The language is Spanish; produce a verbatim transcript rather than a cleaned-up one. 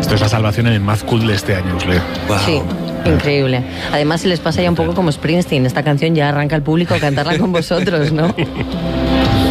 Esto es la salvación en el Mad Cool de este año, Usle. Wow. Sí, increíble. Además, se les pasa ya un poco como Springsteen. Esta canción ya arranca el público a cantarla con vosotros, ¿no?